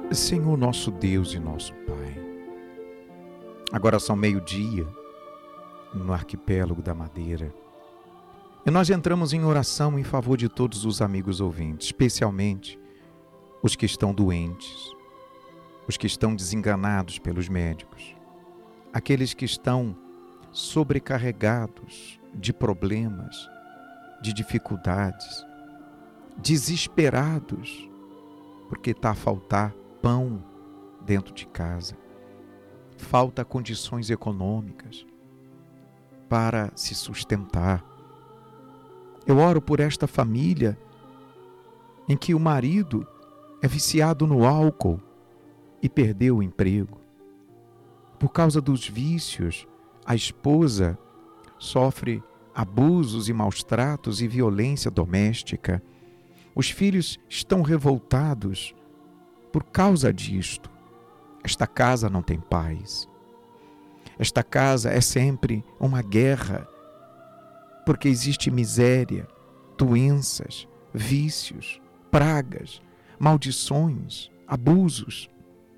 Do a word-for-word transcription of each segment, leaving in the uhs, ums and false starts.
Senhor nosso Deus e nosso Pai, agora são meio-dia no arquipélago da Madeira e nós entramos em oração em favor de todos os amigos ouvintes, especialmente os que estão doentes, os que estão desenganados pelos médicos, aqueles que estão sobrecarregados de problemas, de dificuldades, desesperados, porque está a faltar pão dentro de casa, falta condições econômicas para se sustentar. Eu oro por esta família em que o marido é viciado no álcool e perdeu o emprego. Por causa dos vícios, a esposa sofre abusos e maus-tratos e violência doméstica. Os filhos estão revoltados por causa disto. Esta casa não tem paz. Esta casa é sempre uma guerra, porque existe miséria, doenças, vícios, pragas, maldições, abusos.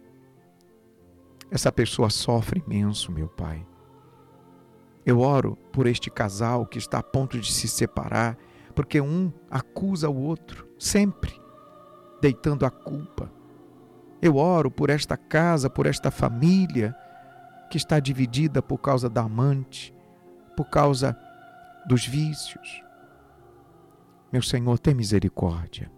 Essa pessoa sofre imenso, meu Pai. Eu oro por este casal que está a ponto de se separar, porque um acusa o outro, sempre deitando a culpa. Eu oro por esta casa, por esta família que está dividida por causa da amante, por causa dos vícios. Meu Senhor, tem misericórdia.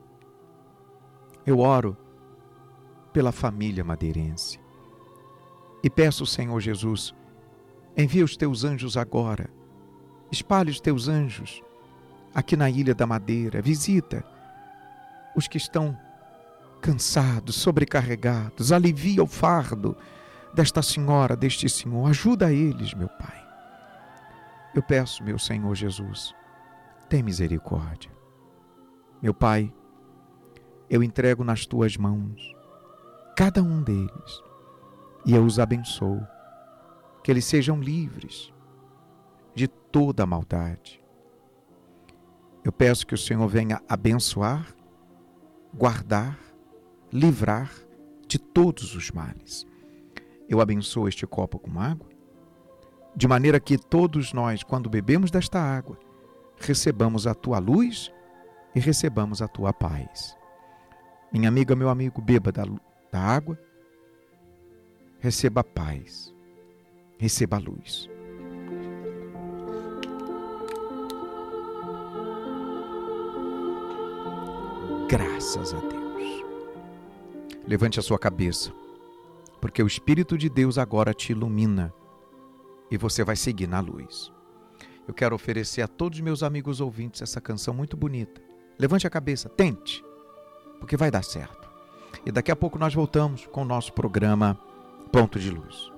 Eu oro pela família madeirense e peço, Senhor Jesus, envia os teus anjos agora, espalhe os teus anjos aqui na Ilha da Madeira, visita os que estão cansados, sobrecarregados, alivia o fardo desta senhora, deste senhor, ajuda eles, meu Pai. Eu peço, meu Senhor Jesus, tem misericórdia. Meu Pai, eu entrego nas tuas mãos cada um deles e eu os abençoo, que eles sejam livres de toda a maldade. Eu peço que o Senhor venha abençoar, guardar, livrar de todos os males. Eu abençoo este copo com água, de maneira que todos nós, quando bebemos desta água, recebamos a tua luz e recebamos a tua paz. Minha amiga, meu amigo, beba da, da água, receba a paz, receba a luz. Graças a Deus. Levante a sua cabeça, porque o Espírito de Deus agora te ilumina e você vai seguir na luz. Eu quero oferecer a todos os meus amigos ouvintes essa canção muito bonita. Levante a cabeça, tente, porque vai dar certo. E daqui a pouco nós voltamos com o nosso programa Ponto de Luz.